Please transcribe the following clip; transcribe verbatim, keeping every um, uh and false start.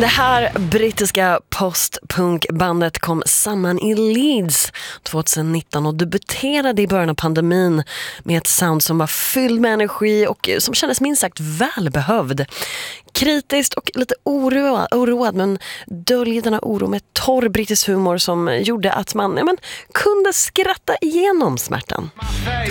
Det här brittiska postpunkbandet kom samman i Leeds tjugonitton och debuterade i början av pandemin med ett sound som var fylld med energi och som kändes minst sagt välbehövd. Kritiskt och lite oroad, oroad men döljer denna oro med torr brittisk humor som gjorde att man ja, men, kunde skratta igenom smärtan.